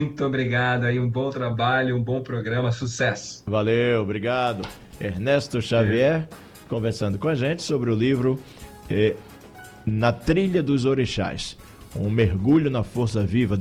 Muito obrigado aí, um bom trabalho, um bom programa, sucesso. Valeu, obrigado. Ernesto Xavier conversando com a gente sobre o livro Na Trilha dos Orixás, um mergulho na força viva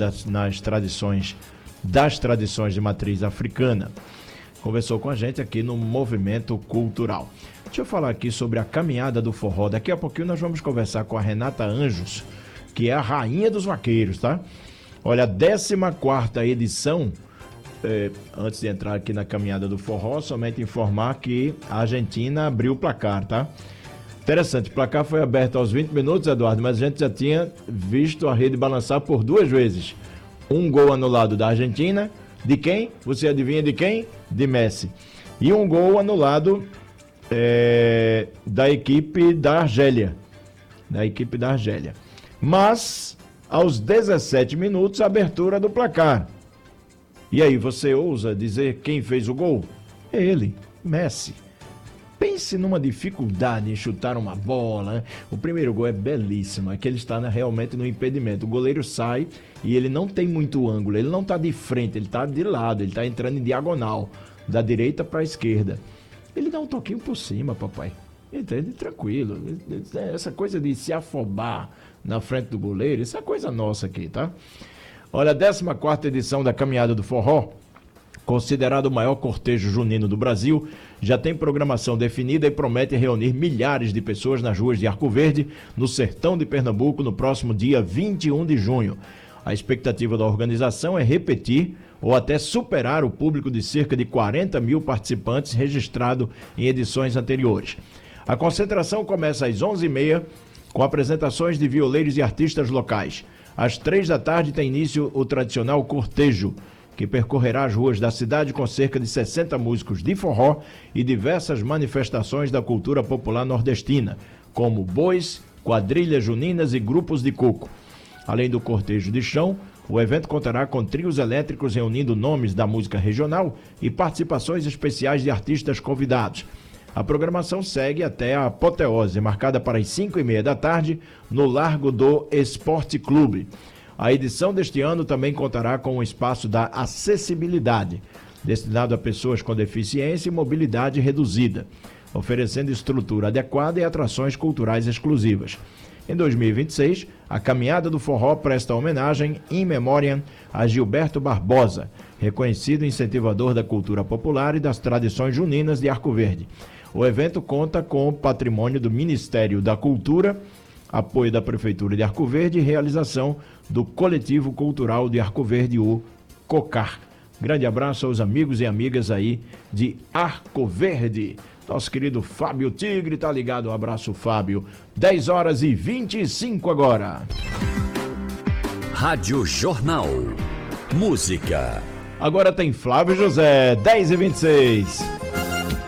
das tradições de matriz africana. Conversou com a gente aqui no Movimento Cultural. Deixa eu falar aqui sobre a caminhada do forró. Daqui a pouquinho nós vamos conversar com a Renata Anjos, que é a rainha dos vaqueiros, tá? Olha, a 14ª edição, antes de entrar aqui na caminhada do forró, somente informar que a Argentina abriu o placar, tá? Interessante, o placar foi aberto aos 20 minutos, Eduardo, mas a gente já tinha visto a rede balançar por 2 vezes. Um gol anulado da Argentina, de quem? Você adivinha de quem? De Messi. E um gol anulado da equipe da Argélia. Mas, aos 17 minutos, a abertura do placar. E aí, você ousa dizer quem fez o gol? É ele, Messi. Pense numa dificuldade em chutar uma bola, né? O primeiro gol é belíssimo, é que ele está realmente no impedimento. O goleiro sai e ele não tem muito ângulo, ele não está de frente, ele está de lado, ele está entrando em diagonal, da direita para a esquerda. Ele dá um toquinho por cima, papai. Entende? Tranquilo. Essa coisa de se afobar na frente do goleiro, isso é coisa nossa aqui, tá? Olha, a 14ª edição da Caminhada do Forró, considerado o maior cortejo junino do Brasil, já tem programação definida e promete reunir milhares de pessoas nas ruas de Arco Verde, no sertão de Pernambuco, no próximo dia 21 de junho. A expectativa da organização é repetir ou até superar o público de cerca de 40 mil participantes registrado em edições anteriores. A concentração começa às 11h30, com apresentações de violeiros e artistas locais. Às 15h tem início o tradicional cortejo, que percorrerá as ruas da cidade com cerca de 60 músicos de forró e diversas manifestações da cultura popular nordestina, como bois, quadrilhas juninas e grupos de coco. Além do cortejo de chão, o evento contará com trios elétricos reunindo nomes da música regional e participações especiais de artistas convidados. A programação segue até a apoteose, marcada para as 5h30 no Largo do Esporte Clube. A edição deste ano também contará com um espaço da acessibilidade, destinado a pessoas com deficiência e mobilidade reduzida, oferecendo estrutura adequada e atrações culturais exclusivas. Em 2026, a Caminhada do Forró presta homenagem in memoriam a Gilberto Barbosa, reconhecido incentivador da cultura popular e das tradições juninas de Arco Verde. O evento conta com o patrimônio do Ministério da Cultura, apoio da Prefeitura de Arco Verde e realização do Coletivo Cultural de Arco Verde, o COCAR. Grande abraço aos amigos e amigas aí de Arco Verde. Nosso querido Fábio Tigre tá ligado. Um abraço, Fábio. 10h25 agora. Rádio Jornal. Música. Agora tem Flávio José, 10h26.